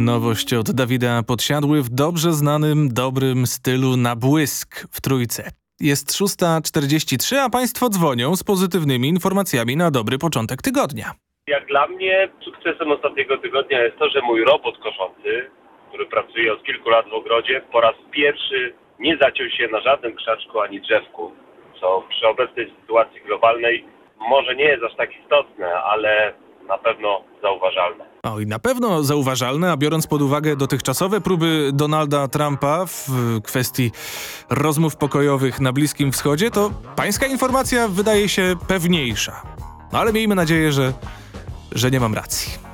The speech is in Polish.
Nowość od Dawida Podsiadły w dobrze znanym, dobrym stylu na błysk w Trójce. Jest 6:43, a państwo dzwonią z pozytywnymi informacjami na dobry początek tygodnia. Jak dla mnie sukcesem ostatniego tygodnia jest to, że mój robot koszący, który pracuje od kilku lat w ogrodzie, po raz pierwszy nie zaciął się na żadnym krzaczku ani drzewku, co przy obecnej sytuacji globalnej może nie jest aż tak istotne, ale na pewno zauważalne. I na pewno zauważalne, a biorąc pod uwagę dotychczasowe próby Donalda Trumpa w kwestii rozmów pokojowych na Bliskim Wschodzie, to pańska informacja wydaje się pewniejsza. Ale miejmy nadzieję, że nie mam racji.